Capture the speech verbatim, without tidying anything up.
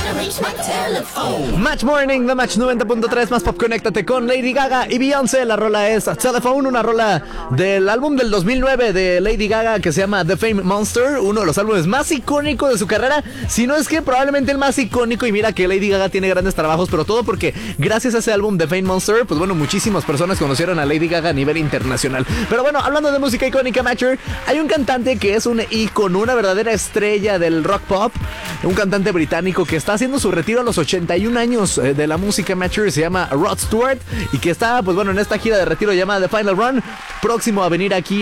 Match Morning, The Match noventa punto tres, más pop, conéctate con Lady Gaga y Beyoncé. La rola es Telephone, una rola del álbum del dos mil nueve de Lady Gaga que se llama The Fame Monster, uno de los álbumes más icónicos de su carrera, si no es que probablemente el más icónico. Y mira que Lady Gaga tiene grandes trabajos, pero todo porque gracias a ese álbum The Fame Monster, pues bueno, muchísimas personas conocieron a Lady Gaga a nivel internacional. Pero bueno, hablando de música icónica, Matcher, hay un cantante que es un ícono, una verdadera estrella del rock pop, un cantante británico que está haciendo su retiro a los ochenta y un años de la música, Matcher, se llama Rod Stewart, y que está, pues bueno, en esta gira de retiro llamada The Final Run, próximo a venir aquí